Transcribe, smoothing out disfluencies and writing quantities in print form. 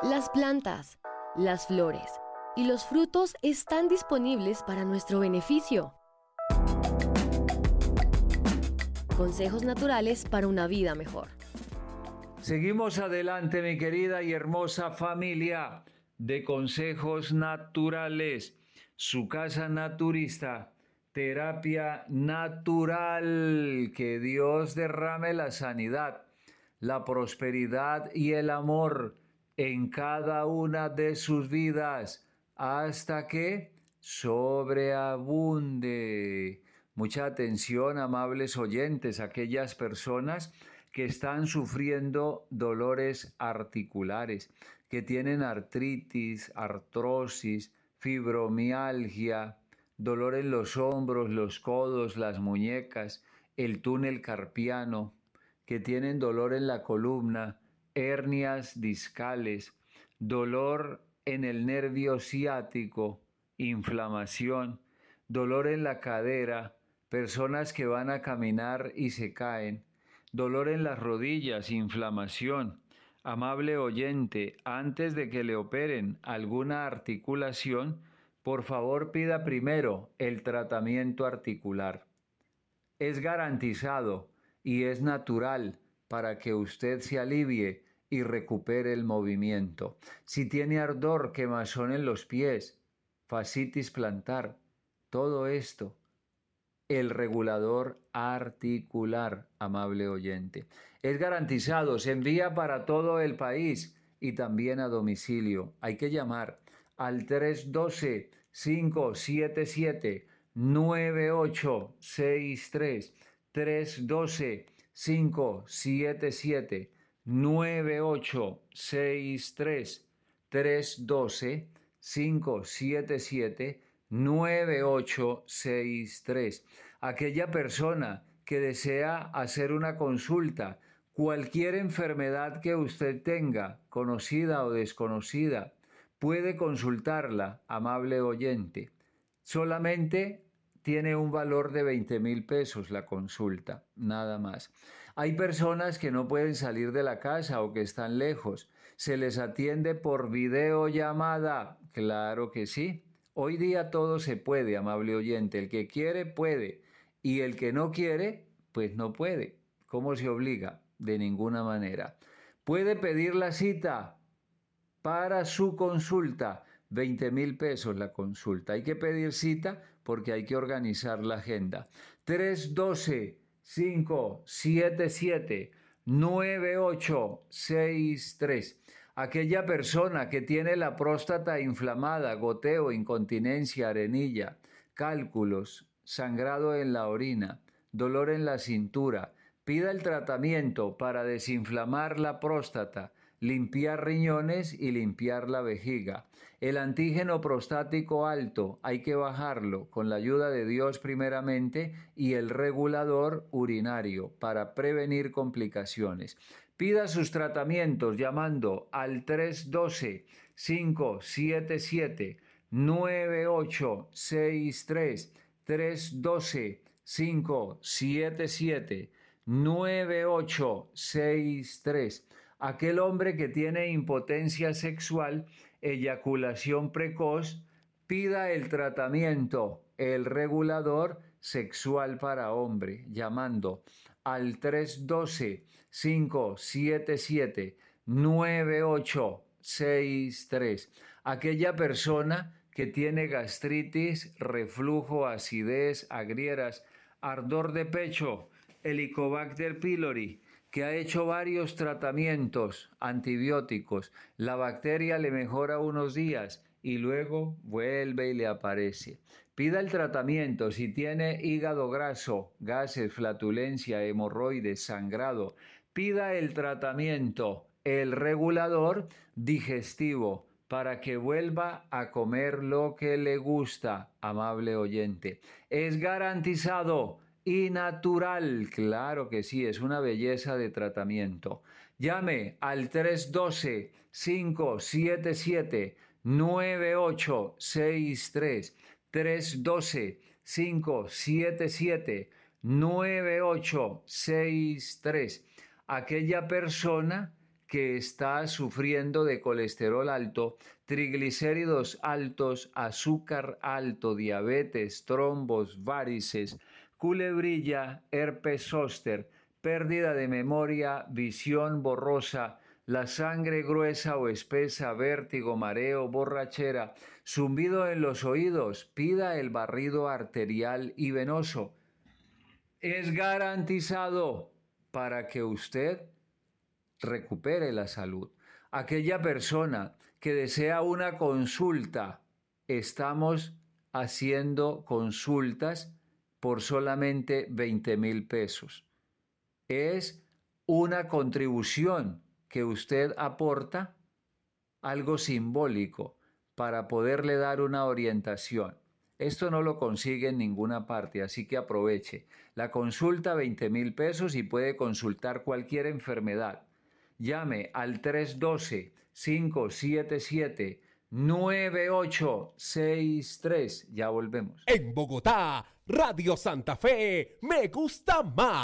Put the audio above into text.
Las plantas, las flores y los frutos están disponibles para nuestro beneficio. Consejos naturales para una vida mejor. Seguimos adelante, mi querida y hermosa familia de Consejos Naturales. Su casa naturista, terapia natural. Que Dios derrame la sanidad, la prosperidad y el amor en cada una de sus vidas hasta que sobreabunde. Mucha atención, amables oyentes, aquellas personas que están sufriendo dolores articulares, que tienen artritis, artrosis, fibromialgia, dolor en los hombros, los codos, las muñecas, el túnel carpiano, que tienen dolor en la columna, hernias discales, dolor en el nervio ciático, inflamación, dolor en la cadera, personas que van a caminar y se caen, dolor en las rodillas, inflamación. Amable oyente, antes de que le operen alguna articulación, por favor pida primero el tratamiento articular. Es garantizado y es natural para que usted se alivie y recupere el movimiento. Si tiene ardor, quemazón en los pies, fascitis plantar, todo esto, el regulador articular, amable oyente. Es garantizado, se envía para todo el país y también a domicilio. Hay que llamar al 312-577-9863, 312-577-9863, 312-577-9863. Aquella persona que desea hacer una consulta, cualquier enfermedad que usted tenga, conocida o desconocida, puede consultarla, amable oyente. Solamente tiene un valor de 20,000 pesos la consulta, nada más. Hay personas que no pueden salir de la casa o que están lejos. ¿Se les atiende por videollamada? Claro que sí. Hoy día todo se puede, amable oyente. El que quiere, puede. Y el que no quiere, pues no puede. ¿Cómo se obliga? De ninguna manera. Puede pedir la cita para su consulta. 20,000 pesos la consulta. Hay que pedir cita porque hay que organizar la agenda. 312-577-9863. Aquella persona que tiene la próstata inflamada, goteo, incontinencia, arenilla, cálculos, sangrado en la orina, dolor en la cintura, pida el tratamiento para desinflamar la próstata, limpiar riñones y limpiar la vejiga. El antígeno prostático alto hay que bajarlo con la ayuda de Dios primeramente y el regulador urinario para prevenir complicaciones. Pida sus tratamientos llamando al 312-577-9863, 312-577-9863. Aquel hombre que tiene impotencia sexual, eyaculación precoz, pida el tratamiento, el regulador sexual para hombre, llamando al 312-577-9863. Aquella persona que tiene gastritis, reflujo, acidez, agrieras, ardor de pecho, Helicobacter pylori, que ha hecho varios tratamientos antibióticos, la bacteria le mejora unos días y luego vuelve y le aparece. Pida el tratamiento si tiene hígado graso, gases, flatulencia, hemorroides, sangrado. Pida el tratamiento, el regulador digestivo, para que vuelva a comer lo que le gusta, amable oyente. Es garantizado y natural, claro que sí, es una belleza de tratamiento. Llame al 312-577-9863, 312-577-9863. Aquella persona que está sufriendo de colesterol alto, triglicéridos altos, azúcar alto, diabetes, trombos, varices, culebrilla, herpes zóster, pérdida de memoria, visión borrosa, la sangre gruesa o espesa, vértigo, mareo, borrachera, zumbido en los oídos, pida el barrido arterial y venoso. Es garantizado para que usted recupere la salud. Aquella persona que desea una consulta, estamos haciendo consultas por solamente 20,000 pesos. Es una contribución que usted aporta, algo simbólico, para poderle dar una orientación. Esto no lo consigue en ninguna parte, así que aproveche. La consulta, 20,000 pesos, y puede consultar cualquier enfermedad. Llame al 312-577-9863. Ya volvemos. En Bogotá, Radio Santa Fe, me gusta más.